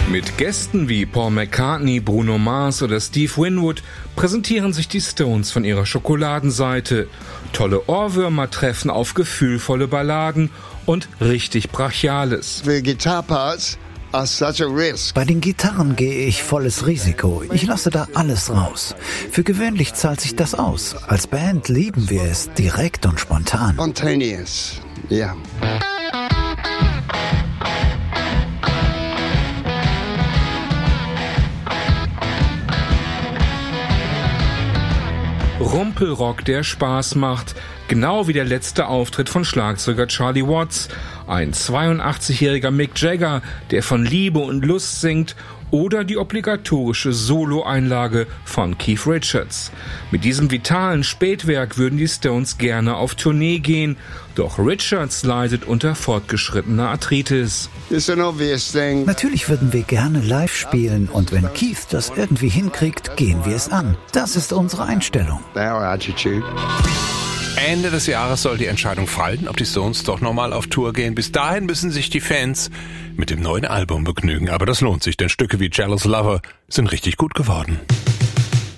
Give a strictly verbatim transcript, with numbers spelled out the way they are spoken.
Mit Gästen wie Paul McCartney, Bruno Mars oder Steve Winwood präsentieren sich die Stones von ihrer Schokoladenseite. Tolle Ohrwürmer treffen auf gefühlvolle Balladen und richtig Brachiales. The guitar parts are such a risk. Bei den Gitarren gehe ich volles Risiko. Ich lasse da alles raus. Für gewöhnlich zahlt sich das aus. Als Band lieben wir es direkt und spontan. Spontaneous, yeah. Rumpelrock, der Spaß macht, genau wie der letzte Auftritt von Schlagzeuger Charlie Watts, ein zweiundachtzigjähriger Mick Jagger, der von Liebe und Lust singt, oder die obligatorische Solo-Einlage von Keith Richards. Mit diesem vitalen Spätwerk würden die Stones gerne auf Tournee gehen, doch Richards leidet unter fortgeschrittener Arthritis. It's an obvious thing. Natürlich würden wir gerne live spielen und wenn Keith das irgendwie hinkriegt, gehen wir es an. Das ist unsere Einstellung. Our attitude. Ende des Jahres soll die Entscheidung fallen, ob die Stones doch nochmal auf Tour gehen. Bis dahin müssen sich die Fans mit dem neuen Album begnügen. Aber das lohnt sich, denn Stücke wie Jealous Lover sind richtig gut geworden.